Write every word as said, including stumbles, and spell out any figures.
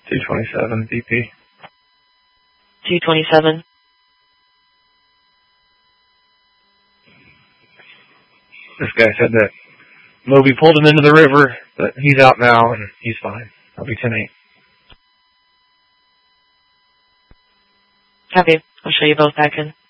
two twenty-seven B P. two twenty-seven. This guy said that Moby pulled him into the river, but he's out now and he's fine. I'll be ten eight. Copy. I'll show you both back in.